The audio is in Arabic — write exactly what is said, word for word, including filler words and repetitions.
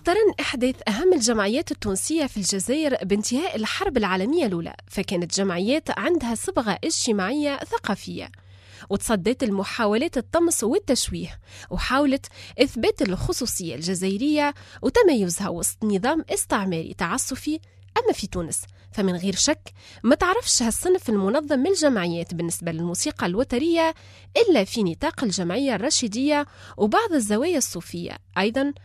تقترن إحداث أهم الجمعيات التونسية في الجزائر بانتهاء الحرب العالمية الأولى، فكانت جمعيات عندها صبغة اجتماعية ثقافية، وتصدت المحاولات الطمس والتشويه، وحاولت إثبات الخصوصية الجزائرية وتميزها وسط نظام استعماري تعسفي. أما في تونس فمن غير شك ما تعرفش هالصنف المنظم من الجمعيات بالنسبة للموسيقى الوترية إلا في نطاق الجمعية الرشيدية وبعض الزوايا الصوفية، أيضا